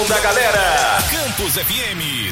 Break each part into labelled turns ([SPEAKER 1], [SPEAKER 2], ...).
[SPEAKER 1] da galera.
[SPEAKER 2] Campus FM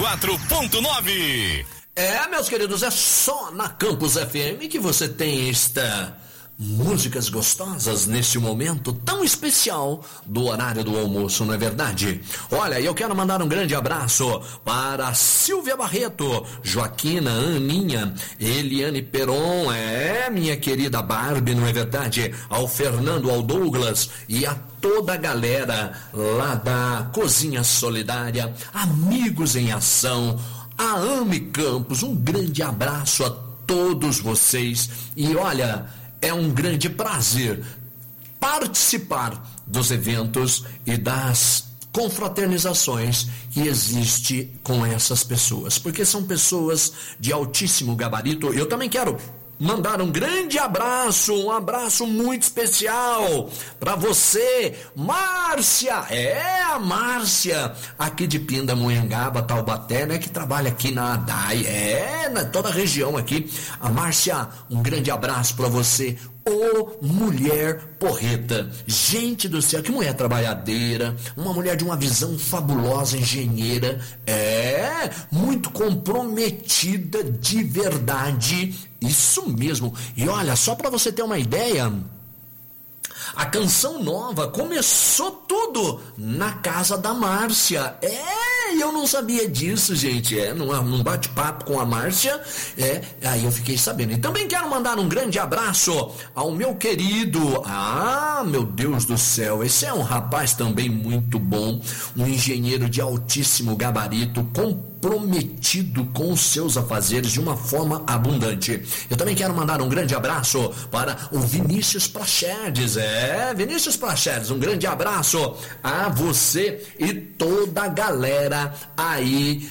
[SPEAKER 2] 104.9.
[SPEAKER 3] Meus queridos, é só na Campus FM que você tem músicas gostosas neste momento tão especial do horário do almoço, não é verdade? Olha, eu quero mandar um grande abraço para Silvia Barreto, Joaquina, Aninha, Eliane Peron, minha querida Barbie, não é verdade? Ao Fernando, ao Douglas e a toda a galera lá da Cozinha Solidária, Amigos em Ação, a Ame Campos, um grande abraço a todos vocês. E olha, é um grande prazer participar dos eventos e das confraternizações que existe com essas pessoas, porque são pessoas de altíssimo gabarito. Eu também quero mandar um grande abraço, um abraço muito especial para você, Márcia, a Márcia, aqui de Pindamonhangaba, Taubaté, né, que trabalha aqui na ADAI, na toda a região aqui. A Márcia, um grande abraço para você. Mulher porreta, gente do céu, que mulher trabalhadeira, uma mulher de uma visão fabulosa, engenheira, muito comprometida de verdade, isso mesmo. E olha, só para você ter uma ideia, a canção nova começou tudo na casa da Márcia. Eu não sabia disso, gente. Num bate-papo com a Márcia, aí eu fiquei sabendo. E também quero mandar um grande abraço ao meu querido, meu Deus do céu, esse é um rapaz também muito bom, um engenheiro de altíssimo gabarito, comprometido com os seus afazeres de uma forma abundante. Eu também quero mandar um grande abraço para o Vinícius Praxedes. Vinícius Praxedes, um grande abraço a você e toda a galera aí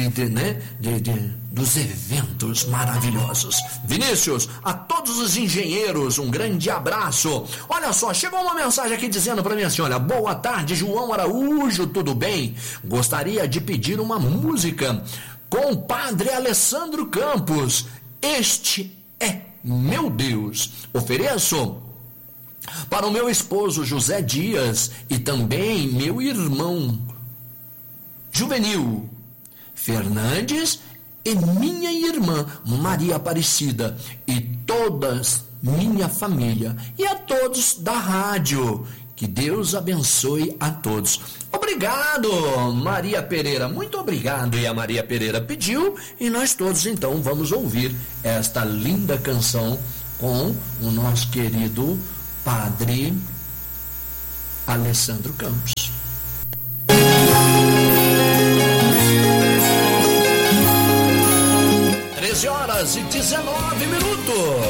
[SPEAKER 3] dos eventos maravilhosos. Vinícius, a todos os engenheiros, um grande abraço. Olha só, chegou uma mensagem aqui dizendo para mim assim, olha, boa tarde, João Araújo, tudo bem? Gostaria de pedir uma música com o Padre Alessandro Campos. Este é meu Deus. Ofereço para o meu esposo José Dias e também meu irmão Juvenil Fernandes e minha irmã Maria Aparecida e todas minha família e a todos da rádio. Que Deus abençoe a todos. Obrigado, Maria Pereira. Muito obrigado. E a Maria Pereira pediu e nós todos então vamos ouvir esta linda canção com o nosso querido Padre Alessandro Campos. 13h19.